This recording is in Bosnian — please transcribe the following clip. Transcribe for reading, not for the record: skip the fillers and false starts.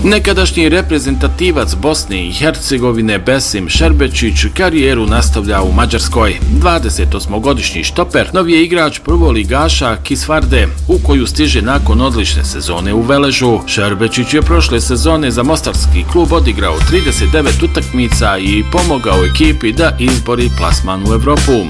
Nekadašnji reprezentativac Bosne i Hercegovine Besim Šerbečić karijeru nastavlja u Mađarskoj. 28-godišnji štoper novi je igrač prvoligaša Kisvarde, u koju stiže nakon odlične sezone u Veležu. Šerbečić je prošle sezone za mostarski klub odigrao 39 utakmica i pomogao ekipi da izbori plasman u Evropu.